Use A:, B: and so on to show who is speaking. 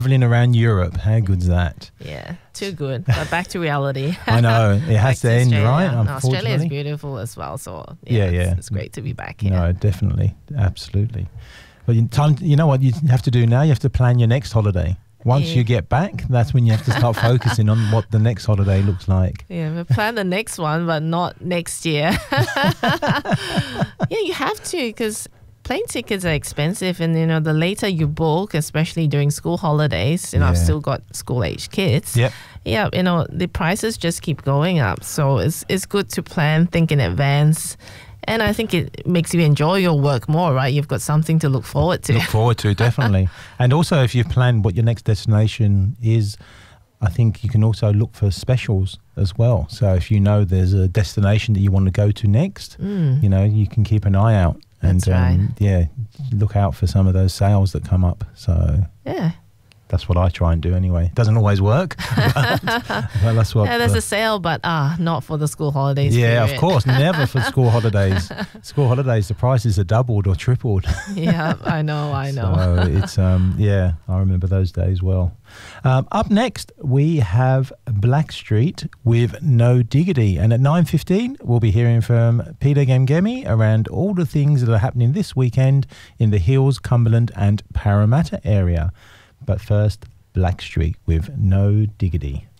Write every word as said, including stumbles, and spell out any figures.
A: traveling around Europe. How good's that?
B: Yeah, too good. But back to reality.
A: I know. It has to,
B: to
A: end,
B: Australia.
A: right?
B: No,
A: Unfortunately.
B: Australia is beautiful as well. So
A: Yeah,
B: yeah,
A: yeah.
B: It's, it's great to be back here.
A: No, definitely. Absolutely. But you, time, you know what you have to do now? You have to plan your next holiday. Once
B: Yeah.
A: you get back, that's when you have to start focusing on what the next holiday looks like.
B: Yeah, we plan the next one, but not next year. Yeah, you have to, because plane tickets are expensive, and you know the later you book, especially during school holidays. You know, I've
A: Yeah.
B: still got school-age kids.
A: Yep.
B: Yeah, you know the prices just keep going up. So it's it's good to plan, think in advance, and I think it makes you enjoy your work more, right? You've got something to look forward to.
A: Look forward to, definitely. And also, if you've planned what your next destination is, I think you can also look for specials as well. So if you know there's a destination that you want to go to next,
B: Mm.
A: you know, you can keep an eye out. And
B: That's right.
A: um, yeah, look out for some of those sales that come up. So
B: Yeah.
A: that's what I try and do anyway. It doesn't always work, but, but that's what.
B: Yeah, there's
A: uh,
B: a sale, but ah, not for the school holidays.
A: yeah, of
B: period.
A: course, never for school holidays. School holidays, the prices are doubled or tripled.
B: Yeah, I know, I know.
A: So it's um yeah, I remember those days well. Um, up next we have Blackstreet with No Diggity, and at nine fifteen we'll be hearing from Peter Gamgemi around all the things that are happening this weekend in the Hills, Cumberland and Parramatta area. But first, Blackstreet with No Diggity.